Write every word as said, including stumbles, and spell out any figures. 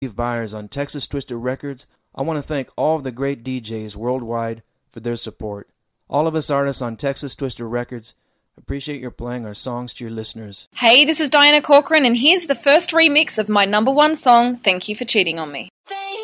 Steve Byers on Texas Twister Records, I want to thank all of the great D Js worldwide for their support. All of us artists on Texas Twister Records appreciate your playing our songs to your listeners. Hey, this is Diana Corcoran, and here's the first remix of my number one song, Thank You for Cheating on Me.